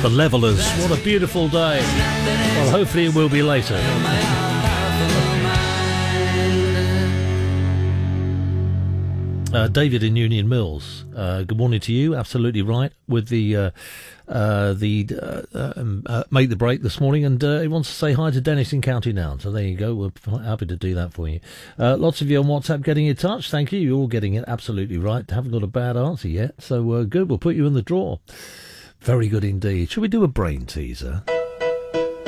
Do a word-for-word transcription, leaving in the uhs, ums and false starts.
The Levellers, what a beautiful day. Well, hopefully it will be later. Uh, David in Union Mills, uh, good morning to you. Absolutely right with the uh, uh, the uh, um, uh, make the break this morning, and uh, he wants to say hi to Dennis in County Down. So there you go. We're happy to do that for you. Uh, lots of you on WhatsApp getting in touch. Thank you. You're all getting it absolutely right. Haven't got a bad answer yet. So uh, good. We'll put you in the draw. Very good indeed. Should we do a brain teaser?